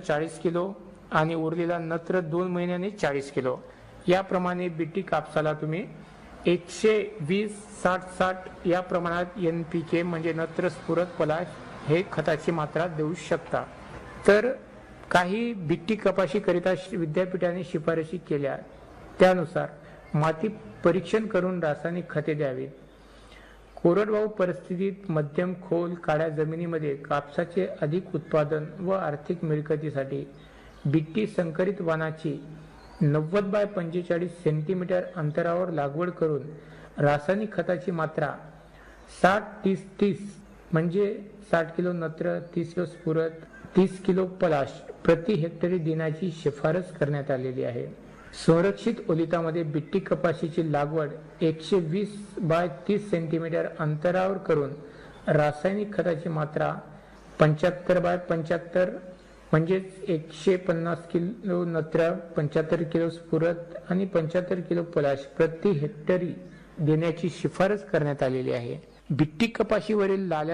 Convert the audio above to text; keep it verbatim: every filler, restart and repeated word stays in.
चाळीस किलो आणि उरलेला नत्र दोन महिन्यांनी चाळीस किलो. याप्रमाणे बीटी कापसाला तुम्ही एकशे वीस साठ साठ या प्रमाणात एन पी के म्हणजे नत्र स्फुरद पलाश हे खताची मात्रा देऊ शकता. तर काही बीटी कपाशी करिता विद्यापीठाने शिफारशी केल्या त्यानुसार माती परीक्षण करून रासायनिक खते द्यावीत. कोरडवाहू परिस्थितीत मध्यम खोल काळ्या जमिनीमध्ये कापसाचे अधिक उत्पादन व आर्थिक मिळकतीसाठी बीटी संकरित वाणाची नव्वद बाय पंचेचाळीस सेंटीमीटर अंतरावर लागवड करून रासायनिक खताची मात्रा साठ तीस तीस म्हणजे साठ किलो नत्र, तीस किलो स्फुरद, तीस किलो पलाश प्रति हेक्टरी देण्याची शिफारस करण्यात आलेली आहे. संरक्षित ओलितामध्ये बीटी कपाशीची लागवड एकशे वीस बाय तीस सेंटीमीटर अंतरावर करून रासायनिक खताची मात्रा पंच्याहत्तर बाय पंच्याहत्तर म्हणजेच एकशे पन्नास किलो नत्र, पंच्याहत्तर किलो स्फुरद आणि पंच्याहत्तर किलो पलाश प्रति हेक्टरी देण्याची शिफारस करण्यात आलेली आहे. बीटी कपाशीवरील लाल्या